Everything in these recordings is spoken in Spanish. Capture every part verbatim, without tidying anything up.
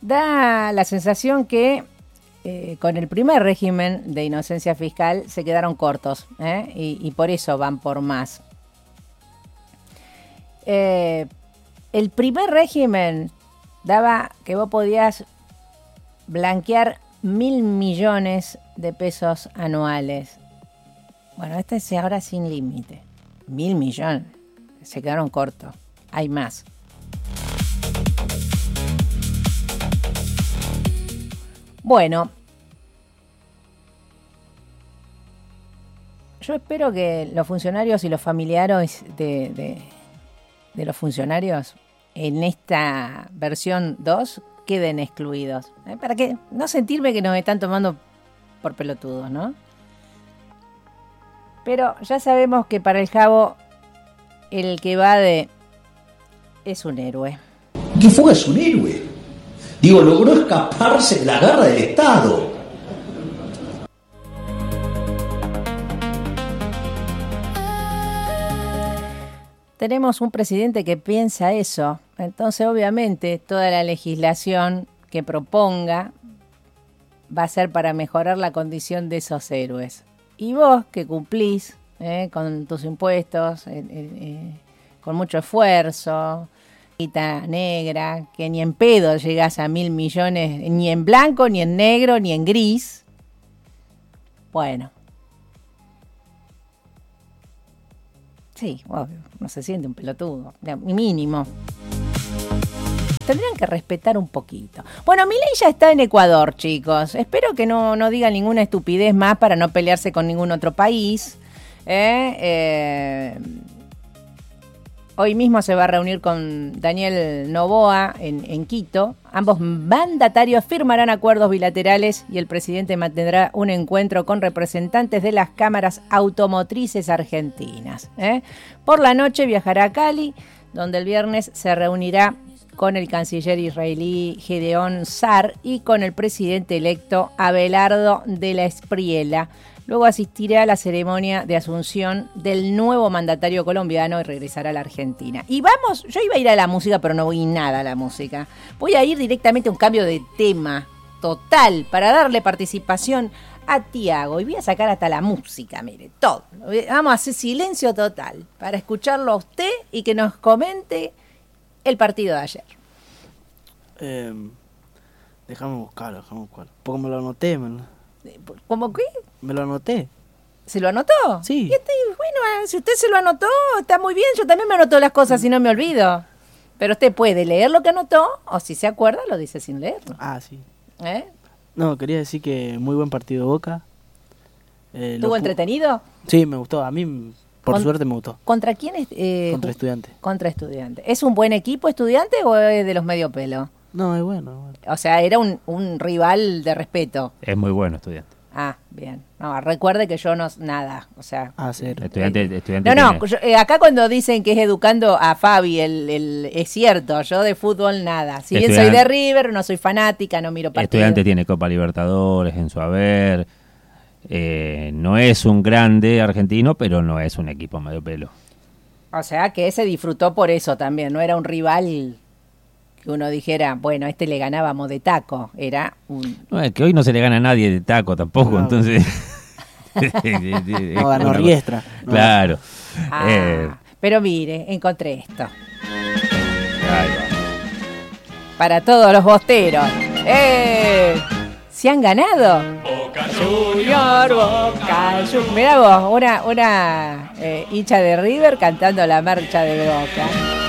da la sensación que eh, con el primer régimen de inocencia fiscal se quedaron cortos, ¿eh? y, y por eso van por más. Eh, el primer régimen daba que vos podías blanquear mil millones de pesos anuales. Bueno, este es ahora sin límite. Mil millones. Se quedaron cortos. Hay más. Bueno, yo espero que los funcionarios y los familiares de, de, de los funcionarios en esta versión dos queden excluidos, ¿eh? Para que no sentirme que nos están tomando por pelotudos, ¿no? Pero ya sabemos que para el Jabo el que va de es un héroe. ¿Qué fue? Es un héroe. Digo, logró escaparse de la garra del Estado. Tenemos un presidente que piensa eso, entonces obviamente toda la legislación que proponga va a ser para mejorar la condición de esos héroes. Y vos que cumplís eh, con tus impuestos, eh, eh, con mucho esfuerzo, guita negra, que ni en pedo llegás a mil millones, ni en blanco, ni en negro, ni en gris. Bueno. Sí, obvio, no se siente un pelotudo, mínimo. Tendrían que respetar un poquito. Bueno, Milei ya está en Ecuador, chicos. Espero que no, no diga ninguna estupidez más para no pelearse con ningún otro país. ¿eh? Eh, hoy mismo se va a reunir con Daniel Noboa en, en Quito. Ambos mandatarios firmarán acuerdos bilaterales y el presidente mantendrá un encuentro con representantes de las cámaras automotrices argentinas. ¿eh? Por la noche viajará a Cali, donde el viernes se reunirá con el canciller israelí Gideon Sar y con el presidente electo Abelardo de la Espriella. Luego asistirá a la ceremonia de asunción del nuevo mandatario colombiano y regresará a la Argentina. Y vamos, yo iba a ir a la música, pero no voy nada a la música. Voy a ir directamente a un cambio de tema total para darle participación a Tiago. Y voy a sacar hasta la música, mire, todo. Vamos a hacer silencio total para escucharlo a usted y que nos comente el partido de ayer. Eh, déjame buscarlo, déjame buscarlo. Porque me lo anoté, man. ¿Cómo qué? Me lo anoté. ¿Se lo anotó? Sí. Y este, bueno, si usted se lo anotó, está muy bien. Yo también me anoto las cosas y no me olvido. Pero usted puede leer lo que anotó, o si se acuerda, lo dice sin leerlo. Ah, sí. ¿Eh? No, quería decir que muy buen partido Boca. Eh, ¿Estuvo entretenido? Sí, me gustó. A mí, por Con, suerte, me gustó. ¿Contra quién es? Eh, contra Estudiantes. Contra Estudiantes. ¿Es un buen equipo Estudiante o es de los medio pelo? No, es bueno. Es bueno. O sea, era un, un rival de respeto. Es muy bueno Estudiante. Ah, bien. No, recuerde que yo no... Nada, o sea... Ah, sí. Estudiante, eh, estudiante no, no, tiene... yo, eh, acá cuando dicen que es educando a Fabi, el, el, es cierto, yo de fútbol nada. Si bien soy de River, no soy fanática, no miro partidos. Estudiante tiene Copa Libertadores en su haber. Eh, no es un grande argentino, pero no es un equipo medio pelo. O sea que se disfrutó por eso también, no era un rival... que uno dijera, bueno, este le ganábamos de taco, era un... No, es que hoy no se le gana a nadie de taco tampoco, no, entonces... no ganó Riestra. No. Claro. Ah, eh. Pero mire, encontré esto. Para todos los bosteros. ¡Eh! ¿Se han ganado? Boca Junior, Boca Junior. Mirá vos, una, una eh, hincha de River cantando la marcha de Boca.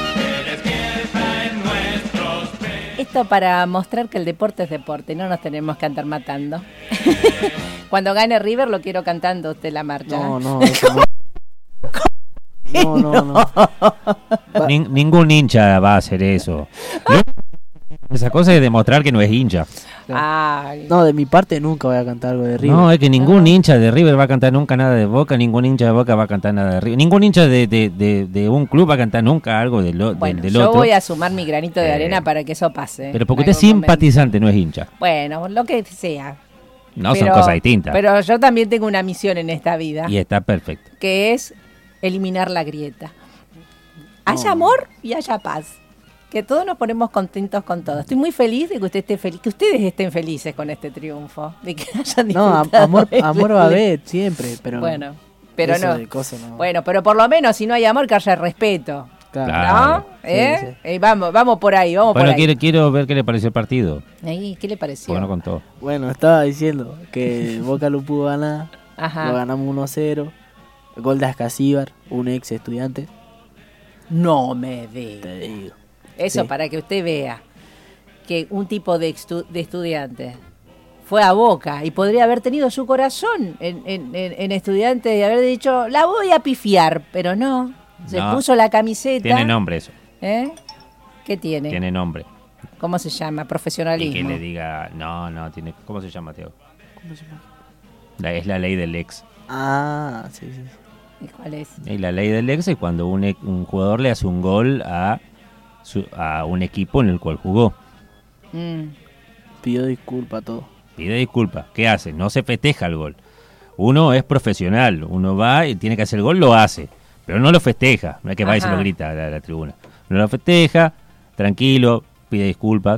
Esto para mostrar que el deporte es deporte, no nos tenemos que andar matando. Cuando gane River lo quiero cantando usted la marcha. No, no, eso no. No, no, no. Ning, ningún hincha va a hacer eso. Esa cosa es demostrar que no es hincha. Ay. No, de mi parte nunca voy a cantar algo de River. No, es que ningún hincha de River va a cantar nunca nada de Boca, ningún hincha de Boca va a cantar nada de River. Ningún hincha de, de, de, de un club va a cantar nunca algo de lo, bueno, de, del yo otro. Yo voy a sumar mi granito de arena eh, para que eso pase. Pero porque usted es simpatizante, momento. No es hincha. Bueno, lo que sea. No, pero, son cosas distintas. Pero yo también tengo una misión en esta vida. Y está perfecto. Que es eliminar la grieta. Haya no. amor y haya paz. que todos nos ponemos contentos con todo. Estoy muy feliz de que usted esté feliz, que ustedes estén felices con este triunfo, de que hayan No, a- disfrutado. amor, el- amor va a haber siempre, pero Bueno, pero eso no. de cosas no. Bueno, pero por lo menos si no hay amor, que haya respeto. Claro. Claro. ¿No? ¿Eh? Sí, sí. Eh, vamos, vamos por ahí, vamos Bueno, por ahí. quiero, quiero ver qué le pareció el partido. Ahí, ¿qué le pareció? Porque no contó. Bueno, estaba diciendo que Boca lo pudo ganar, Ajá. lo ganamos uno a cero. Gol de Ascasíbar, un ex estudiante. No me diga. Te digo. Eso Sí. para que usted vea que un tipo de, estu- de estudiante fue a Boca y podría haber tenido su corazón en, en, en, en estudiante y haber dicho, la voy a pifiar, pero no. Se No. puso la camiseta. Tiene nombre eso. ¿Eh? ¿Qué tiene? Tiene nombre. ¿Cómo se llama? Y Profesionalismo. que le diga, no, no, tiene. ¿Cómo se llama, Teo? ¿Cómo se llama? La, es la ley del ex. Ah, sí, sí. ¿Y cuál es? Y la ley del ex es cuando un, e- un jugador le hace un gol a, su- a un equipo en el cual jugó. Mm. Pidió disculpa a todo. Pide disculpas. ¿Qué hace? No se festeja el gol. Uno es profesional. Uno va y tiene que hacer el gol, lo hace. Pero no lo festeja. No es que va y se Ajá. lo grita a la, a la tribuna. No lo festeja, tranquilo, pide disculpas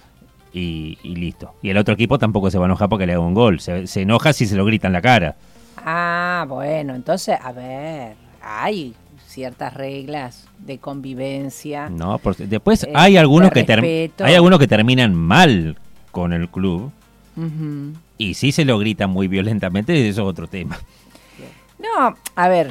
y, y listo. Y el otro equipo tampoco se va a enojar porque le haga un gol. Se, se enoja si se lo grita en la cara. Ah, bueno, entonces, a ver, hay ciertas reglas de convivencia. No, porque después Eh, hay algunos de que ter- respeto. hay algunos que terminan mal con el club Ujú. y sí se lo gritan muy violentamente, eso es otro tema. No, a ver,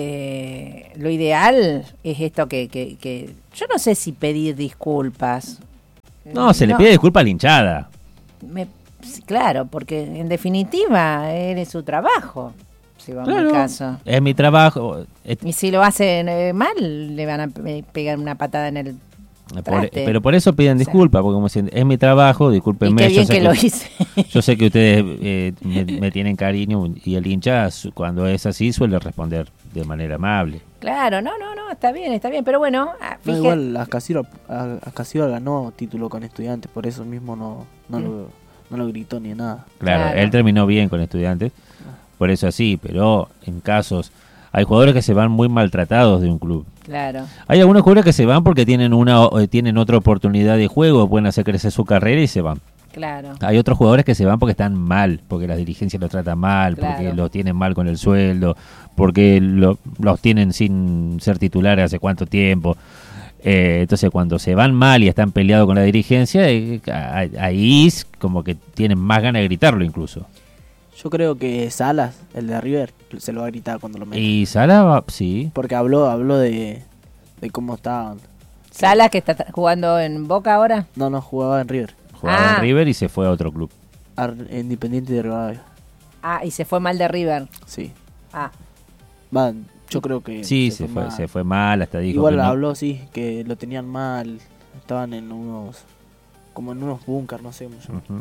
eh, lo ideal es esto que, que, que... Yo no sé si pedir disculpas. No, se le pide disculpas a la hinchada. Me- sí, claro, porque en definitiva es su trabajo, si va a mi Claro, caso. es mi trabajo. es- Y si lo hacen eh, mal, le van a pe- pegar una patada en el por- traste. pero por eso piden O sea. disculpas, porque como dicen, es mi trabajo, Y discúlpenme. qué yo bien sé que lo hice. Yo sé que ustedes eh, me, me tienen cariño y el hincha su- cuando es así suele responder de manera amable. Claro, no, no, no, está bien, está bien, pero bueno, ah, No, fíjate- igual Ascasíbar, a- Ascasíbar ganó título con Estudiantes, por eso mismo no, no, lo, no lo gritó ni nada. Claro, Claro. él terminó bien con Estudiantes, por eso así, pero en casos hay jugadores que se van muy maltratados de un club. Claro. Hay algunos jugadores que se van porque tienen una o- eh, tienen otra oportunidad de juego, pueden hacer crecer su carrera y se van. Claro. Hay otros jugadores que se van porque están mal, porque la dirigencia los trata mal, Claro. porque los tienen mal con el sueldo, porque lo- los tienen sin ser titulares hace cuánto tiempo. Eh, entonces cuando se van mal y están peleados con la dirigencia, eh, a- ahí es como que tienen más ganas de gritarlo incluso. Yo creo que Salas, el de River, se lo va a gritar cuando lo meta. Y Sala, va- sí, Porque habló habló de, de cómo estaban. Salas, que está tra- jugando en Boca ahora. No, no, jugaba en River. jugaba Ah. Ah. en River y se fue a otro club. A Independiente de Rivadavia. Ah, y se fue mal de River. Sí. Ah, Va, yo creo que. Sí, se fue, mal. se fue mal, hasta dijo Igual que no. habló, sí, que lo tenían mal. Estaban en unos. Como en unos búnker, no sé cómo se llama. Ujú.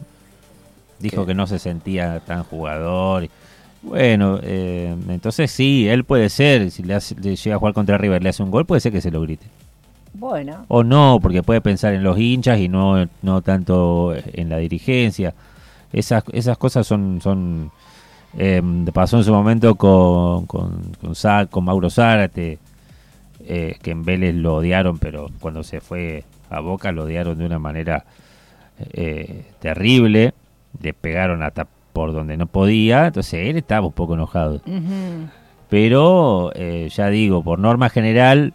Dijo ¿Qué? que no se sentía tan jugador. Bueno, eh, entonces sí, él puede ser, si le, hace- le llega a jugar contra River, le hace un gol, puede ser que se lo grite. bueno. O no, porque puede pensar en los hinchas y no, no tanto en la dirigencia. Esas, esas cosas son... son eh, pasó en su momento con, con, con, Sa- con Mauro Zárate, eh, que en Vélez lo odiaron, pero cuando se fue a Boca lo odiaron de una manera eh, terrible. Le pegaron hasta por donde no podía, entonces él estaba un poco enojado. Ujú. Pero eh, ya digo, por norma general,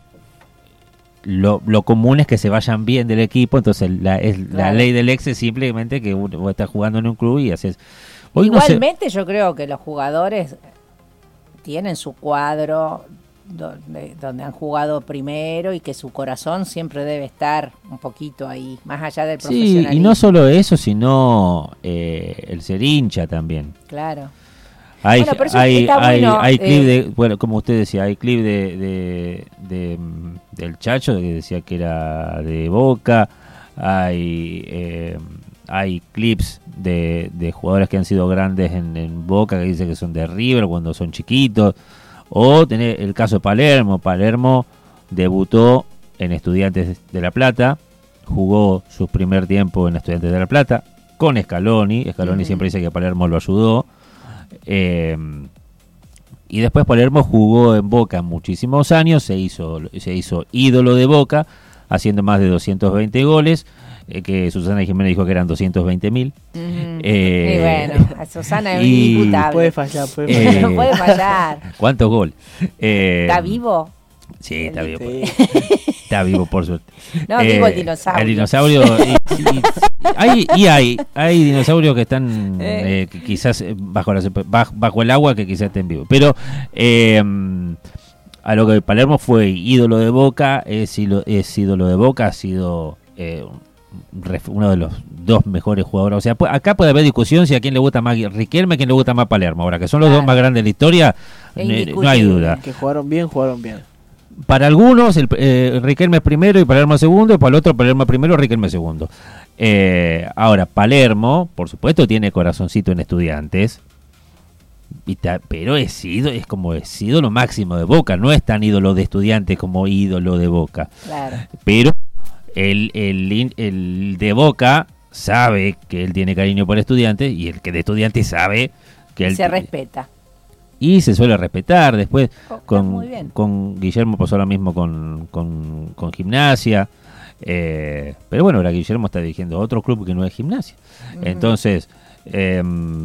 lo, lo común es que se vayan bien del equipo, entonces la, es, la Claro. ley del ex es simplemente que uno vos estás jugando en un club y haces... Hoy no sé- Igualmente yo creo que los jugadores tienen su cuadro donde, donde han jugado primero y que su corazón siempre debe estar un poquito ahí, más allá del sí, profesionalismo. y no solo eso, sino eh, el ser hincha también. Claro. Hay, Bueno, pero eso hay, está hay, bueno, hay clip eh. de, bueno, como usted decía, hay clip de, de, de, mm, del Chacho que decía que era de Boca, hay eh, hay clips de, de jugadores que han sido grandes en, en Boca que dicen que son de River cuando son chiquitos, o tener el caso de Palermo. Palermo debutó en Estudiantes de La Plata, jugó su primer tiempo en Estudiantes de La Plata con Scaloni. Scaloni Ujú. siempre dice que Palermo lo ayudó. Eh, y después Palermo jugó en Boca muchísimos años, se hizo, se hizo ídolo de Boca, haciendo más de doscientos veinte goles, eh, que Susana Jiménez dijo que eran doscientos veinte mil. Uh-huh. Eh, y bueno, a Susana es y inimputable. Puede fallar, puede fallar. Eh, no puede fallar. ¿Cuántos goles? Eh, ¿Está vivo? Sí, está vivo. Sí. Está vivo, por suerte. No, digo el dinosaurio. El dinosaurio. y, y- hay, y hay, hay dinosaurios que están Eh. eh, que quizás eh, bajo, la, bajo, bajo el agua que quizás estén vivos. Pero eh, a lo que Palermo fue ídolo de Boca, es, ídolo- es ídolo de Boca, ha sido eh, ref- uno de los dos mejores jugadores. O sea, pu- acá puede haber discusión si a quién le gusta más Riquelme, a quién le gusta más Palermo. Ahora, que son los Claro. dos más grandes de la historia, Es ne- no hay indiscutible. duda. Que jugaron bien, jugaron bien. Para algunos, el, eh, Riquelme primero y Palermo segundo, y para el otro, Palermo primero, Riquelme segundo. Eh, ahora, Palermo, por supuesto, tiene corazoncito en Estudiantes, y ta- pero es ídolo, es como es ídolo máximo de Boca, no es tan ídolo de Estudiantes como ídolo de Boca. Claro. Pero el, el, in- el de Boca sabe que él tiene cariño por Estudiantes, y el que de Estudiantes sabe que él Se respeta. y se suele respetar. Después Oh, está con, muy bien. con Guillermo pasó lo mismo con, con, con Gimnasia, eh, pero bueno, ahora Guillermo está dirigiendo otro club que no es Gimnasia. Entonces eh,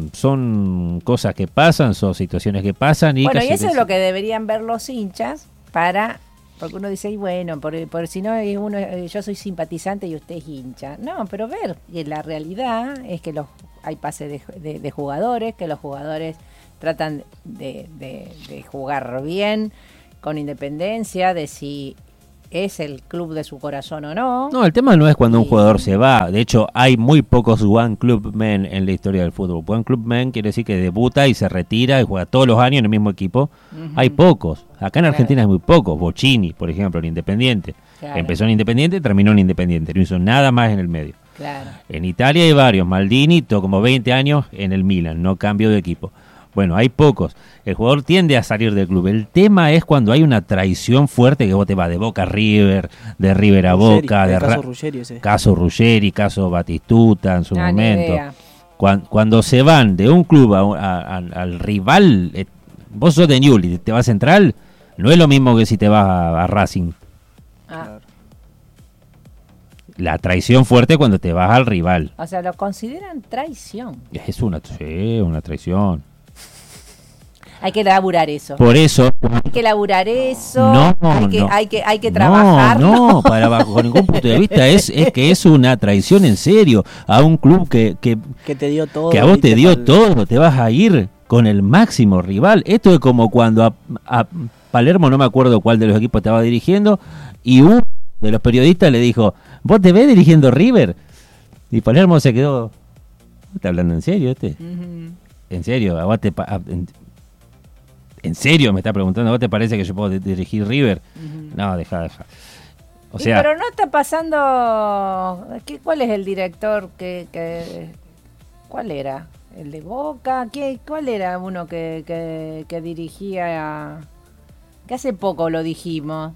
son cosas que pasan, son situaciones que pasan, y Bueno, y casi eso es que- lo que deberían ver los hinchas para... Porque uno dice, y bueno, por, por si no, es uno, eh, yo soy simpatizante y usted es hincha. No, pero ver que la realidad es que los hay pase de, de- de jugadores, que los jugadores tratan de, de- de jugar bien, con independencia de si es el club de su corazón o no. No, el tema no es cuando un Y- jugador se va. De hecho, hay muy pocos One Club Men en la historia del fútbol. One Club Men quiere decir que debuta y se retira y juega todos los años en el mismo equipo. Ujú. Hay pocos. Acá en Claro. Argentina hay muy pocos. Bocini, por ejemplo, en Independiente. Claro. Empezó en Independiente, terminó en Independiente. No hizo nada más en el medio. Claro. En Italia hay varios. Maldini, tuvo como veinte años en el Milan. No cambió de equipo. Bueno, hay pocos. El jugador tiende a salir del club. El tema es cuando hay una traición fuerte que vos te vas de Boca a River, de River a Ruggeri, Boca, el de caso Ra- Ruggeri ese. caso Ruggeri, caso Batistuta en su Ah, ni momento. idea. Cuan- Cuando, se van de un club a, un- a- a- al rival, eh, vos sos de Newell's y te vas a Central, no es lo mismo que si te vas a, a Racing. Ah, La traición fuerte cuando te vas al rival. o sea, lo consideran traición. Es una, sí, una traición. Hay que laburar eso. Por eso... Hay que laburar eso. No, hay que, no. hay que, hay que trabajar. No, no, para bajo ningún punto de vista es, es que es una traición en serio a un club que, que, Que te dio todo. que a vos te ¿viste? dio Pal- todo, te vas a ir con el máximo rival. Esto es como cuando a, a Palermo, no me acuerdo cuál de los equipos estaba dirigiendo, y uno de los periodistas le dijo, ¿vos te ves dirigiendo River? Y Palermo se quedó, ¿está hablando en serio este? Ujú. ¿En serio? ¿A vos te pa- a- en, ¿En serio me está preguntando? ¿A vos te parece que yo puedo di- dirigir River? No, deja, deja. O Y sea, pero no está pasando. ¿qué, ¿Cuál es el director que, que. ¿Cuál era? ¿El de Boca? ¿Qué, ¿Cuál era uno que, que, que dirigía? Que hace poco lo dijimos.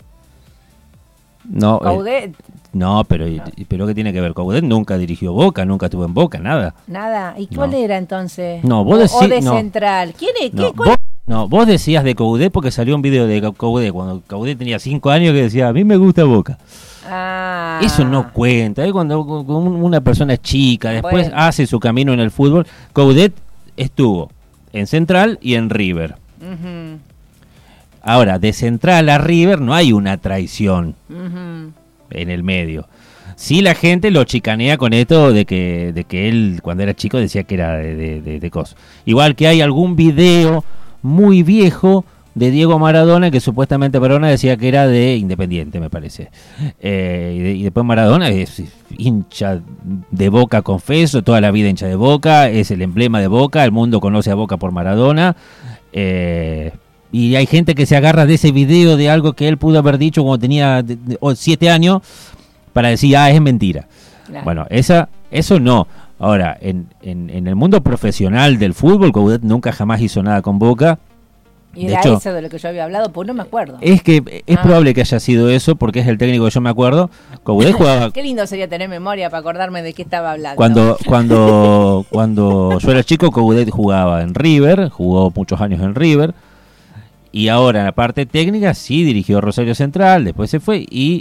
no, eh, Coudet, no, pero, pero ¿qué tiene que ver? Coudet nunca dirigió Boca, nunca estuvo en Boca, nada. nada. ¿Y cuál No. era entonces? No, vos O- decís- O de no. Central. ¿Quién es? ¿Qué, No, cuál- vos, no, vos decías de Coudet porque salió un video de Coudet cuando Coudet tenía cinco años que decía, a mí me gusta Boca. Ah. Eso no cuenta. Es cuando cu- cu- una persona es chica, después Bueno. hace su camino en el fútbol. Coudet estuvo en Central y en River. Ujú, Ahora, de Central a River no hay una traición ujú. en el medio. Sí, la gente lo chicanea con esto de que, de que él cuando era chico decía que era de, de, de, de cosas. Igual que hay algún video muy viejo de Diego Maradona que supuestamente Maradona decía que era de Independiente, me parece. Eh, y, de- y después Maradona es hincha de Boca, confeso, toda la vida hincha de Boca, es el emblema de Boca, el mundo conoce a Boca por Maradona. Eh, y hay gente que se agarra de ese video de algo que él pudo haber dicho cuando tenía de- de- o siete años para decir, ah, es mentira. Claro. Bueno, esa, eso no. Ahora, en, en, en el mundo profesional del fútbol, Coudet nunca jamás hizo nada con Boca. Y de era hecho, eso de lo que yo había hablado, pues no me acuerdo. Es que es Ah. probable que haya sido eso, porque es el técnico que yo me acuerdo. Coudet jugaba... Qué lindo sería tener memoria para acordarme de qué estaba hablando. Cuando, cuando, cuando yo era chico, Coudet jugaba en River, jugó muchos años en River, y ahora en la parte técnica sí dirigió Rosario Central, después se fue, y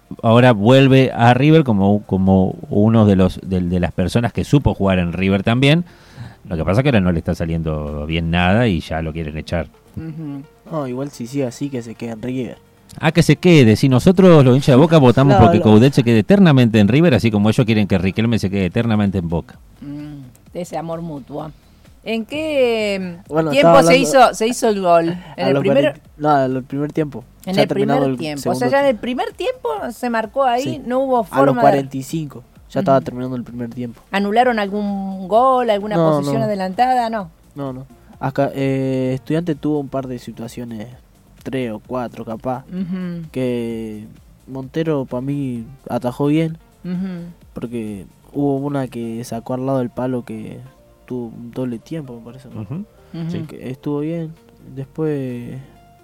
ahora vuelve a River como, como uno de los de, de las personas que supo jugar en River también. Lo que pasa es que ahora no le está saliendo bien nada y ya lo quieren echar. Ujú. No, igual si sigue así que se quede en River. Ah, que se quede. Si nosotros los hinchas de Boca votamos No, porque no. Coudet se quede eternamente en River, así como ellos quieren que Riquelme se quede eternamente en Boca. Mm, ese amor mutuo. ¿En qué Bueno, tiempo estaba se hablando- hizo se hizo el gol? A En el los primer cuarenta No, al primer tiempo. en Ya el terminado primer el tiempo. O sea, segundo ya en el tiempo. primer tiempo se marcó ahí, Sí. no hubo A forma los de cuarenta y cinco. Ya estaba Ujú. terminando el primer tiempo. ¿Anularon algún gol, alguna No, posición no. adelantada? No. No, no. Acá, eh, Estudiante tuvo un par de situaciones, tres o cuatro capaz, Ujú, que Montero para mí atajó bien, ujú. porque hubo una que sacó al lado del palo que tuvo un doble tiempo, me parece. ¿no? Ujú. Ujú. Sí, que estuvo bien. Después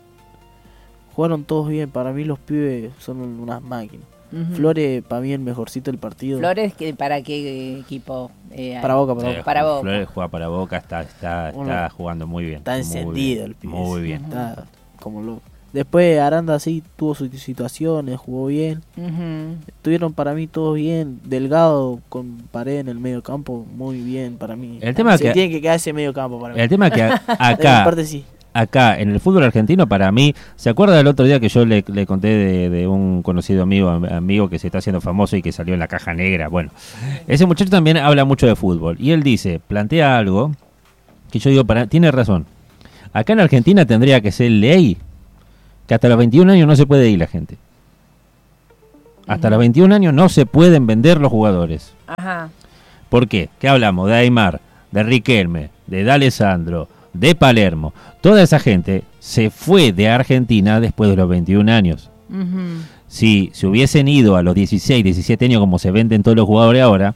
jugaron todos bien. Para mí los pibes son unas máquinas. Ujú. Flores, para mí el mejorcito del partido. Flores, que ¿para qué equipo? Eh, Para Boca, para Sí, Boca. Para Boca. Flores juega para Boca, está, está, está Uno- jugando muy bien. Está muy encendido bien, el pibe. Muy bien. Está como loco. Después Aranda sí tuvo sus situaciones, jugó bien. Ujú. Estuvieron para mí todos bien. Delgado con Pared en el medio campo, muy bien para mí. El tema Se que- tiene que quedar ese medio campo para mí. El tema es que a- De mi acá, parte sí. acá en el fútbol argentino, para mí, ¿se acuerda del otro día que yo le, le conté de, de un conocido amigo, am- amigo que se está haciendo famoso y que salió en la caja negra? Bueno, ese muchacho también habla mucho de fútbol y él dice, plantea algo que yo digo, para, tiene razón. Acá en Argentina tendría que ser ley que hasta los veintiún años no se puede ir la gente. Hasta los veintiún años no se pueden vender los jugadores. Ajá. ¿Por qué? ¿Qué hablamos? De Aymar, de Riquelme, de D'Alessandro, de Palermo. Toda esa gente se fue de Argentina después de los veintiún años. Ujú. Si se hubiesen ido a los dieciséis, diecisiete años como se venden todos los jugadores ahora,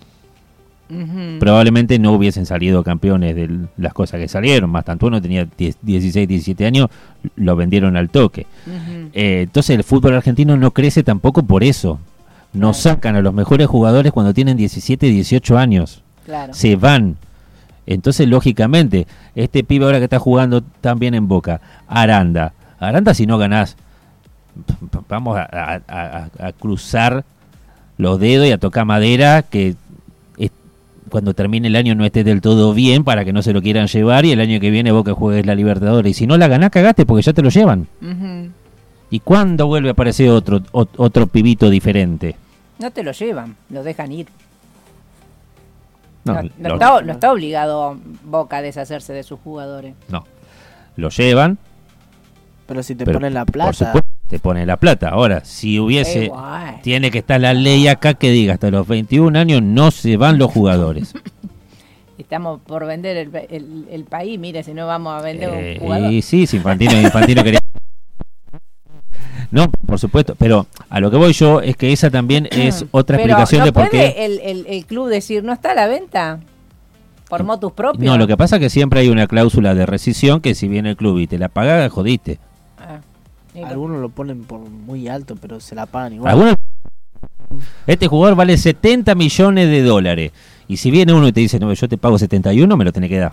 Ujú. probablemente no hubiesen salido campeones de l- las cosas que salieron. Mastantuono tenía diez, dieciséis, diecisiete años, lo vendieron al toque. Ujú. Eh, entonces el fútbol argentino no crece tampoco por eso. No Claro. sacan a los mejores jugadores cuando tienen diecisiete, dieciocho años. Claro. Se van. Entonces, lógicamente, este pibe ahora que está jugando tan bien en Boca, Aranda. Aranda, si no ganás, p- p- vamos a, a- a- a cruzar los dedos y a tocar madera, que es- cuando termine el año no esté del todo bien para que no se lo quieran llevar y el año que viene Boca juegue la Libertadores. Y si no la ganás, cagaste porque ya te lo llevan. Ujú. ¿Y cuándo vuelve a aparecer otro, ot- otro pibito diferente? No te lo llevan, lo dejan ir. No, No, no lo- está, no está obligado Boca a deshacerse de sus jugadores. no. Lo llevan. Pero si te Pero, ponen la por plata. supuesto, te pone la plata. Ahora, si hubiese, Igual. tiene que estar la ley acá que diga hasta los veintiún años no se van los jugadores. Estamos por vender el, el- el país, mire, si no vamos a vender Eh, un jugador. y sí, si Infantino, Infantino quería. No, por supuesto, pero a lo que voy yo es que esa también es otra Pero explicación ¿no de por puede qué. el, el, el club decir, no está a la venta? Por motus propios. No, lo que pasa es que siempre hay una cláusula de rescisión que si viene el club y te la paga, jodiste. Ah, y- Algunos lo ponen por muy alto, pero se la pagan igual. Algunos- Este jugador vale setenta millones de dólares. Y si viene uno y te dice, no, yo te pago setenta y uno, me lo tenés que dar.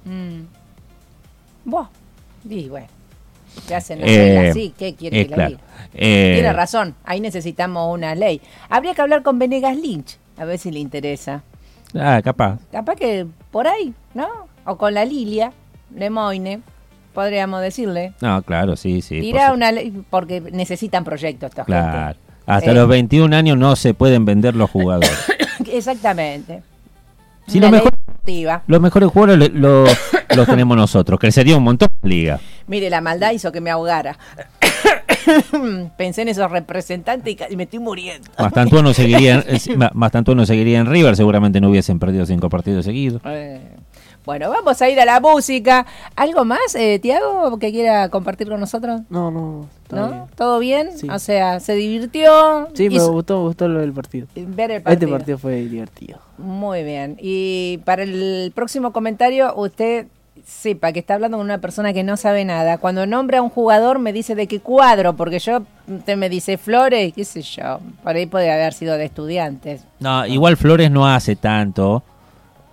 Mm. Buah. Y bueno, se hacen las Eh, reglas así, ¿qué quiere eh, que le claro. diga? Eh, Tiene razón, ahí necesitamos una ley. Habría que hablar con Venegas Lynch, a ver si le interesa. Ah, capaz. Capaz que por ahí, ¿no? O con la Lilia Lemoine, podríamos decirle. No, claro, sí, sí. Tira por una ley, porque necesitan proyectos esta su- Claro. gente. Hasta Eh. los veintiún años no se pueden vender los jugadores. Exactamente. Sí, Una lo ley mejor- deportiva. Los mejores jugadores lo- lo- los tenemos nosotros. Crecería un montón la liga. Mire, la maldad hizo que me ahogara. Pensé en esos representantes y casi me estoy muriendo. Mastantuono seguiría, en- Ma- Mastantuono seguiría en River, seguramente no hubiesen perdido cinco partidos seguidos. Eh, Bueno, vamos a ir a la música. ¿Algo más, eh, Tiago, que quiera compartir con nosotros? No, no, está ¿No? bien. ¿Todo bien? Sí. O sea, se divirtió. Sí, me hizo- gustó, me gustó lo del partido. ver el partido. Este partido fue divertido. Muy bien. Y para el próximo comentario, usted sepa que está hablando con una persona que no sabe nada. Cuando nombra a un jugador, me dice de qué cuadro, porque yo, usted me dice Flores, qué sé yo. Por ahí puede haber sido de Estudiantes. No, igual Flores no hace tanto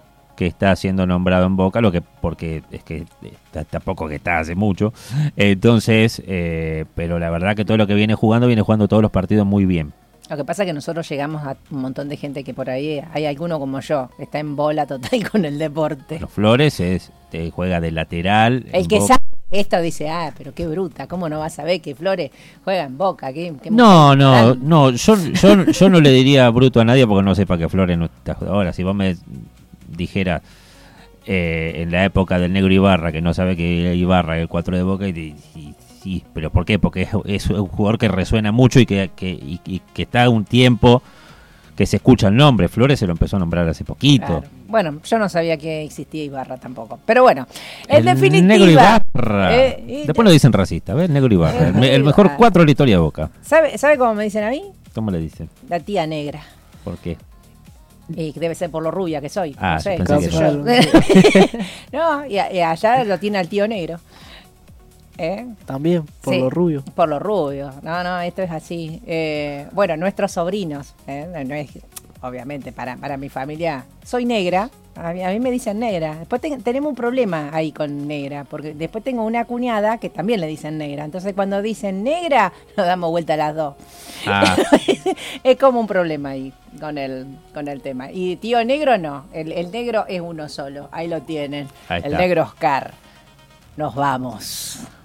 que está siendo nombrado en Boca, lo que porque es que está, tampoco que está hace mucho. Entonces, eh, pero la verdad que todo lo que viene jugando, viene jugando todos los partidos muy bien. Lo que pasa es que nosotros llegamos a un montón de gente que por ahí, hay alguno como yo, que está en bola total con el deporte. Los Flores es, te juega de lateral. El que sabe esto dice, ah, pero qué bruta, ¿cómo no vas a saber que Flores juega en Boca? ¿Qué, qué no, no, no, yo, yo, yo no le diría bruto a nadie porque no sepa que Flores no está. Ahora, si vos me dijeras eh, en la época del Negro Ibarra, que no sabe que Ibarra es el cuatro de Boca, y, y sí, pero ¿por qué? Porque es, es un jugador que resuena mucho y que, que, y, y que está un tiempo que se escucha el nombre. Flores se lo empezó a nombrar hace poquito. Claro. Bueno, yo no sabía que existía Ibarra tampoco. Pero bueno, en el definitiva... Negro Ibarra. Eh, y, Después lo dicen racista, ¿ves? Negro Ibarra. El, el mejor cuatro de la historia de Boca. ¿Sabe, ¿Sabe cómo me dicen a mí? ¿Cómo le dicen? La tía negra. ¿Por qué? Y debe ser por lo rubia que soy. Ah, no sé, yo pensé qué que sé yo. No, y, y allá lo tiene al tío negro. ¿Eh? También, por sí, lo rubio. Por lo rubio. No, no, esto es así. Eh, bueno, nuestros sobrinos, ¿eh? No es, obviamente, para, para mi familia, soy negra. A mí, a mí me dicen negra. Después te, tenemos un problema ahí con negra, porque después tengo una cuñada que también le dicen negra. Entonces, cuando dicen negra, nos damos vuelta a las dos. Ah. Es como un problema ahí con el con el tema. Y tío negro no. El, el negro es uno solo. Ahí lo tienen. Ahí el está. negro Oscar. Nos vamos.